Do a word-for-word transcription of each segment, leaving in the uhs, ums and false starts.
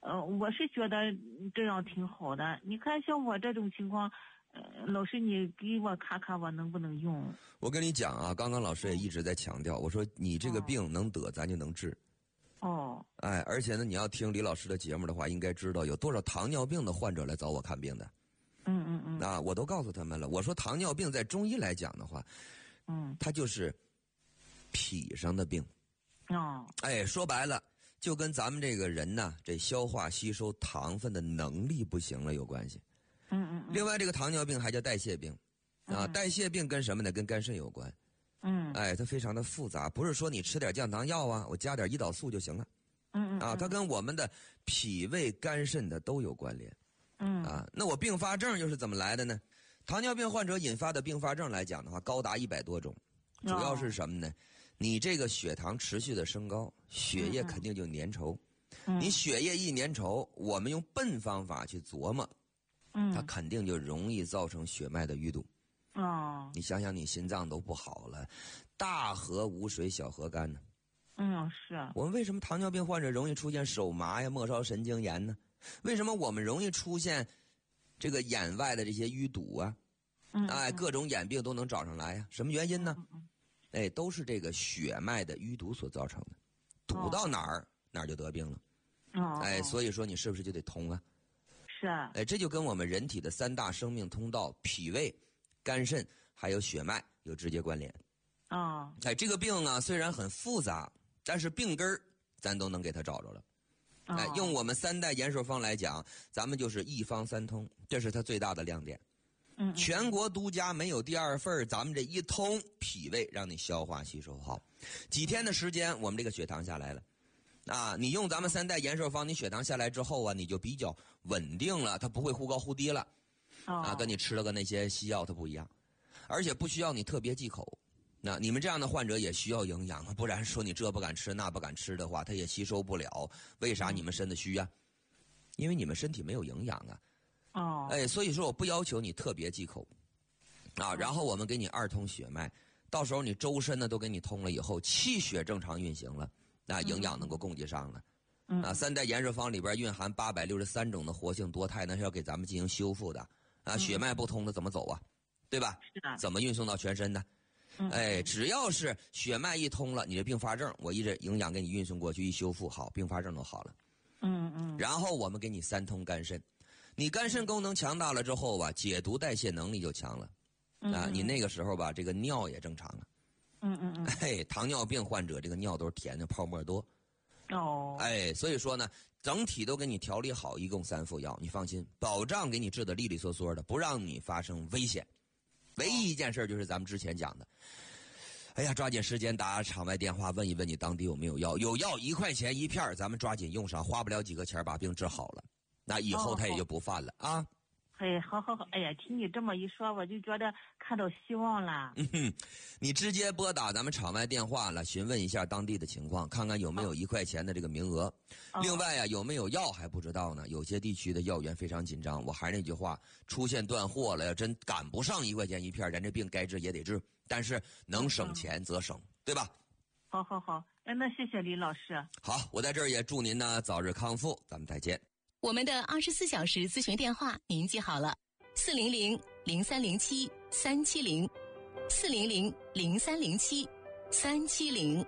呃，我是觉得这样挺好的。你看像我这种情况，呃，老师你给我看看我能不能用？ 我跟你讲啊，刚刚老师也一直在强调，我说你这个病能得，咱就能治。 哦。 哎，而且呢，你要听李老师的节目的话，应该知道有多少糖尿病的患者来找我看病的。 嗯嗯嗯。 啊，我都告诉他们了。我说糖尿病在中医来讲的话， 嗯， 它就是脾上的病。 哦。 哎，说白了，就跟咱们这个人呢，这消化吸收糖分的能力不行了有关系。 嗯嗯嗯。 另外，这个糖尿病还叫代谢病，啊， 嗯、 代谢病跟什么呢？跟肝肾有关。 嗯。 哎，它非常的复杂，不是说你吃点降糖药啊，我加点胰岛素就行了。 嗯嗯。 啊，它跟我们的脾胃、肝肾的都有关联。 嗯。 啊，那我并发症又是怎么来的呢？糖尿病患者引发的并发症来讲的话，高达一百多种，主要是什么呢？哦、你这个血糖持续的升高，血液肯定就粘稠。嗯、你血液一粘稠，我们用笨方法去琢磨，嗯，它肯定就容易造成血脉的淤堵。 哦。 你想想，你心脏都不好了，大河无水，小河干呢。 嗯，是。 我们为什么糖尿病患者容易出现手麻呀、末梢神经炎呢？为什么我们容易出现这个眼外的这些淤堵啊？ 嗯， 哎，各种眼病都能找上来呀？什么原因呢？ 嗯、 哎，都是这个血脉的淤堵所造成的，堵到哪儿、哦、哪儿就得病了。 哦。 哎，所以说你是不是就得通啊？ 是啊。 哎，这就跟我们人体的三大生命通道——脾胃、肝肾还有血脉有直接关联。 哦。 哎，这个病啊虽然很复杂，但是病根儿咱都能给它找着了。哎，用我们三代延寿方来讲，咱们就是一方三通，这是它最大的亮点。 嗯， 全国独家，没有第二份，咱们这一通脾胃让你消化吸收好，几天的时间，我们这个血糖下来了。啊，你用咱们三代延寿方，你血糖下来之后啊，你就比较稳定了，它不会忽高忽低了。啊，跟你吃了个那些西药它不一样，而且不需要你特别忌口。那你们这样的患者也需要营养，不然说你这不敢吃那不敢吃的话，他也吸收不了。为啥你们身子虚啊？因为你们身体没有营养啊。 哦。 哎，所以说我不要求你特别忌口啊，然后我们给你二通血脉，到时候你周身呢都给你通了以后，气血正常运行了，那营养能够供给上了。 嗯、 啊，三代延寿方里边蕴含八百六十三种的活性多肽，那是要给咱们进行修复的啊。血脉不通的怎么走啊？对吧？ 是的。 怎么运送到全身呢？哎，只要是血脉一通了，你的并发症我一直营养给你运送过去，一修复好，并发症都好了。 嗯嗯。 然后我们给你三通肝肾，你肝肾功能强大了之后吧，解毒代谢能力就强了。 嗯、 啊，你那个时候吧，这个尿也正常了。 嗯嗯嗯。 哎，糖尿病患者这个尿都是甜的，泡沫多。 哦。 哎，所以说呢，整体都给你调理好，一共三副药，你放心，保障给你治得利利索索的，不让你发生危险。唯一一件事就是咱们之前讲的，哎呀，抓紧时间打场外电话问一问你当地有没有药，有药一块钱一片，咱们抓紧用上，花不了几个钱把病治好了，那以后他也就不犯了、哦、啊。 哎，好好好，哎呀，听你这么一说，我就觉得看到希望了。 嗯哼，你直接拨打咱们场外电话了，询问一下当地的情况，看看有没有一块钱的这个名额。哦、另外呀，有没有药还不知道呢？有些地区的药源非常紧张。我还是那句话，出现断货了，要真赶不上一块钱一片，咱这病该治也得治。但是能省钱则省，嗯、对吧？ 好好好，哎，那谢谢李老师。 好，我在这儿也祝您呢早日康复，咱们再见。 我们的二十四小时咨询电话您记好了，四零零零三零七三七零，四零零零三零七三七零。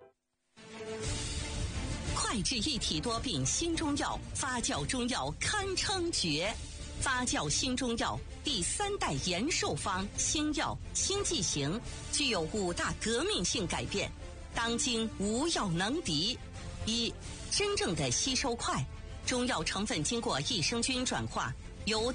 快治一体多病新中药，发酵中药堪称绝。发酵新中药第三代延寿方新药新剂型，具有五大革命性改变，当今无药能敌。一、真正的吸收快，中药成分经过益生菌转化，由